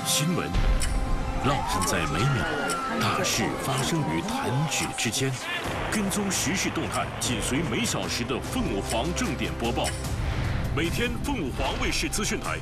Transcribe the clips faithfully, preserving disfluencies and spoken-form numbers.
新闻浪漫在每秒，大事发生于弹指之间。跟踪时事动态，紧随每小时的凤舞凰正点播报。每天凤舞凰卫视资讯台。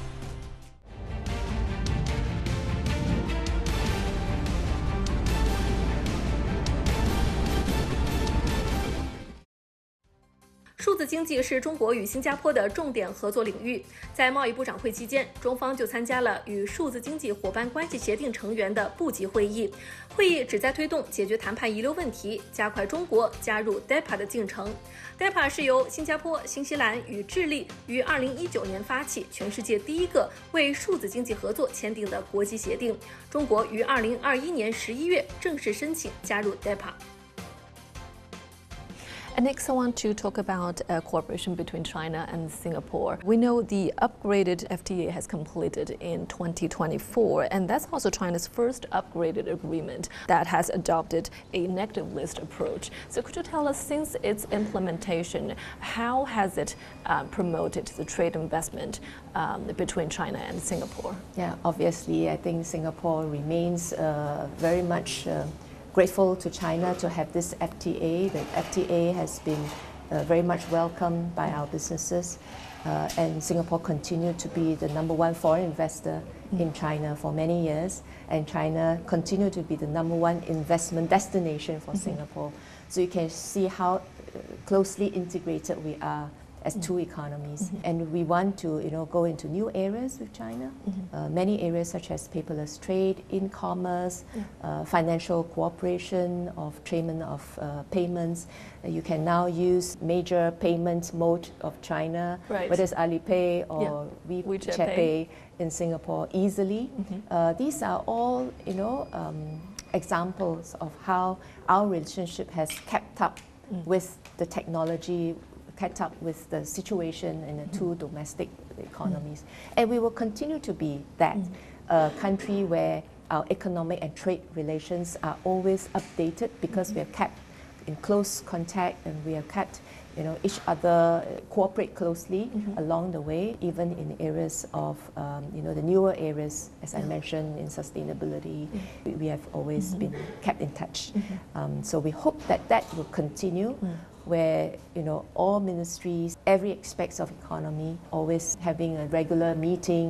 数字经济是中国与新加坡的重点合作领域。在贸易部长会期间，中方就参加了与数字经济伙伴关系协定成员的部级会议。会议旨在推动解决谈判遗留问题，加快中国加入 D E P A 的进程。D E P A 是由新加坡、新西兰与智利于二零一九年发起，全世界第一个为数字经济合作签订的国际协定。中国于二零二一年十一月正式申请加入 D E P A。 And next, I want to talk about uh, cooperation between China and Singapore. We know the upgraded F T A has completed in twenty twenty-four, and that's also China's first upgraded agreement that has adopted a negative list approach. So could you tell us, since its implementation, how has it uh, promoted the trade investment um, between China and Singapore? Yeah, obviously, I think Singapore remains uh, very much uh, grateful to China to have this F T A. The F T A has been uh, very much welcomed by our businesses, uh, and Singapore continued to be the number one foreign investor mm. in China for many years, and China continued to be the number one investment destination for mm-hmm. Singapore. So you can see how closely integrated we are as two economies, mm-hmm. and we want to, you know, go into new areas with China. Mm-hmm. uh, many areas such as paperless trade, in-commerce, yeah. uh, financial cooperation, of treatment of uh, payments. Uh, you can now use major payment mode of China, right. whether it's Alipay or yeah. WeChat WeChat Pay. Pay in Singapore easily. Mm-hmm. uh, these are all, you know, um, examples of how our relationship has kept up mm. with the technology, kept up with the situation in the mm. two domestic economies. Mm. And we will continue to be that mm. uh, country where our economic and trade relations are always updated, because mm-hmm. we are kept in close contact, and we are kept, you know, each other cooperate closely mm-hmm. along the way, even in areas of, um, you know, the newer areas, as yeah. I mentioned, in sustainability. Mm. we, we have always mm-hmm. been kept in touch. Mm-hmm. um, so we hope that that will continue. Mm. where, you know, all ministries, every aspects of economy, always having a regular meeting